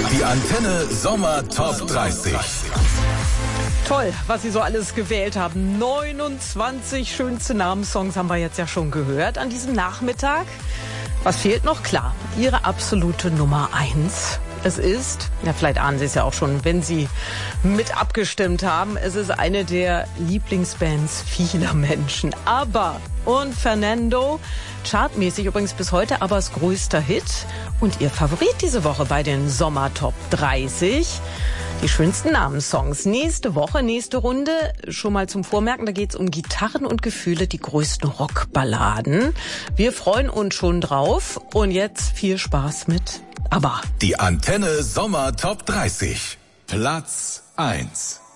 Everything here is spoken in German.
Die Antenne Sommer Top 30. Toll, was Sie so alles gewählt haben. 29 schönste Namenssongs haben wir jetzt ja schon gehört an diesem Nachmittag. Was fehlt noch? Klar, Ihre absolute Nummer 1. Es ist, ja vielleicht ahnen Sie es ja auch schon, wenn Sie mit abgestimmt haben, es ist eine der Lieblingsbands vieler Menschen. ABBA und Fernando, chartmäßig übrigens bis heute ABBAs größter Hit und Ihr Favorit diese Woche bei den Sommer Top 30. Die schönsten Namenssongs. Nächste Woche, nächste Runde, schon mal zum Vormerken, da geht's um Gitarren und Gefühle, die größten Rockballaden. Wir freuen uns schon drauf und jetzt viel Spaß mit ABBA. Die Antenne Sommer Top 30. Platz 1.